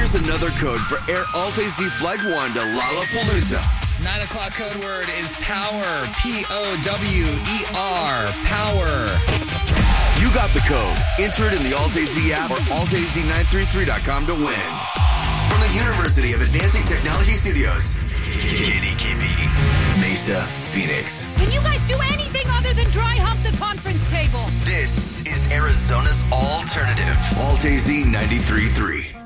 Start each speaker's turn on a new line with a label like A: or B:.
A: Here's another code for Air Alt-AZ Flight 1 to Lollapalooza.
B: 9 o'clock code word is power. P-O-W-E-R. Power.
A: You got the code. Enter it in the Alt-AZ app or altaz933.com to win. From the University of Advancing Technology Studios, KDKB, Mesa, Phoenix.
C: Can you guys do anything other than dry hump the conference table?
A: This is Arizona's alternative. Alt-AZ 93.3.